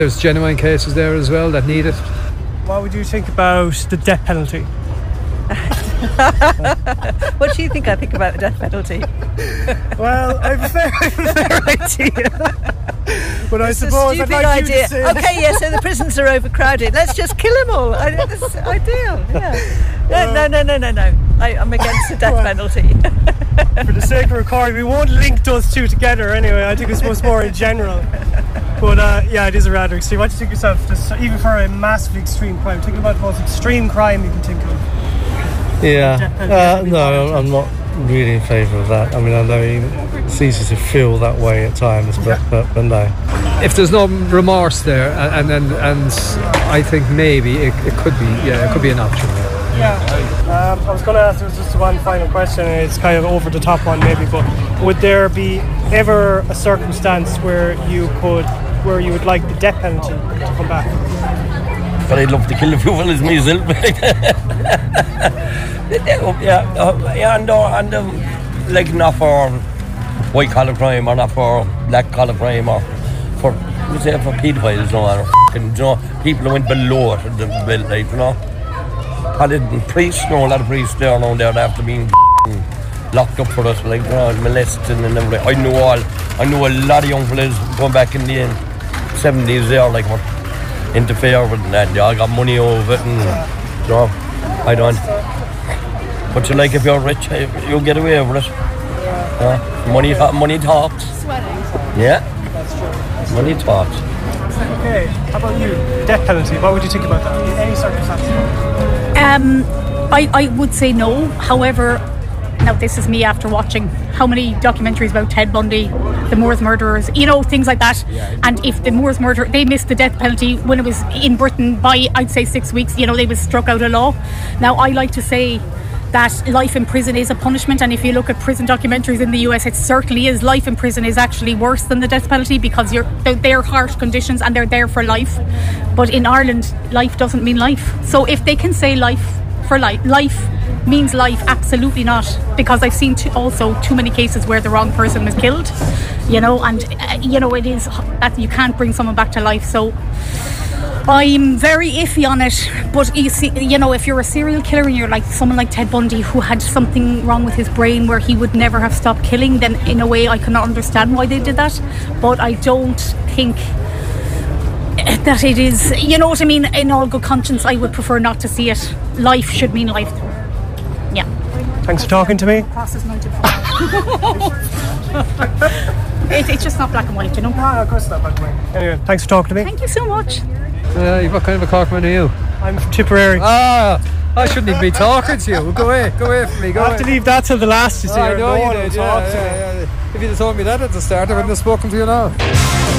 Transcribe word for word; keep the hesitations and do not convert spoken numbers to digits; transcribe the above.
There's genuine cases there as well that need it. What would you think about the death penalty? What do you think I think about the death penalty? Well, I have a fair, I have a fair idea. But I it's suppose a I'd stupid like idea. you to say... Okay, yeah, so the prisons are overcrowded. Let's just kill them all. I, that's ideal, yeah. No, no, no, no, no, no. I, I'm against the death penalty. For the sake of recording, we won't link those two together anyway. I think it's much more in general. But uh, yeah, it is a rather extreme. What do you think yourself, just, even for a massively extreme crime, think about the most extreme crime you can think of? Yeah, uh, no, I'm not really in favour of that. I mean, I know it's easy to feel that way at times, but, yeah. but, but no. If there's no remorse there, and and, and I think maybe it, it could be, yeah, it could be an option. Yeah. Um, I was going to ask, there was just one final question, and it's kind of over the top one maybe, but would there be ever a circumstance where you could, where you would like the death penalty to come back? But I'd love to kill a few fellas myself. yeah, uh, yeah, and, uh, and um, like not for white collar crime or not for black collar crime or for, we say, for paedophiles, no, or fucking, you know, people who went below it, the belt, like, you know. Paladin priests, no, a lot of priests there now there after being locked up for us, like, you know, molesting and everything. I know all, I know a lot of young fellas going back in the seventies there, like, what interfere with that. They all got money over it, and, you know, I don't. But you like, if you're rich, you'll get away with it. Uh, money, money talks. Yeah, That's true. That's money true. talks. Okay, how about you? Death penalty, what would you think about that in any circumstance? Um, I, I would say no. However, now this is me after watching how many documentaries about Ted Bundy, the Moors murderers, you know, things like that. Yeah. And if the Moors murder, they missed the death penalty when it was in Britain by, I'd say, six weeks, you know, they was struck out of law. Now, I like to say that life in prison is a punishment, and if you look at prison documentaries in the U S, it certainly is. Life in prison is actually worse than the death penalty because you're they're, they're harsh conditions and they're there for life. But in Ireland, life doesn't mean life. So if they can say life for life, life means life, absolutely not. Because I've seen too, also too many cases where the wrong person was killed, you know, and uh, you know, it is that you can't bring someone back to life. So I'm very iffy on it, but you see, you know, if you're a serial killer and you're like someone like Ted Bundy who had something wrong with his brain where he would never have stopped killing, then in a way I cannot understand why they did that. But I don't think that it is, you know what I mean, in all good conscience I would prefer not to see it. Life should mean life. Yeah. Thanks for talking to me. it, it's just not black and white, you know. No, of course it's not black and white. Anyway, thanks for talking to me. Thank you so much. Uh, what kind of a Corkman are you? I'm from Tipperary. Ah, I shouldn't even be talking to you. Go away, go away from me. Go I have away. to leave that till the last, you see. Oh, I know no you one did, will yeah, talk to yeah, me. yeah. If you'd have told me that at the start, I wouldn't have spoken to you now.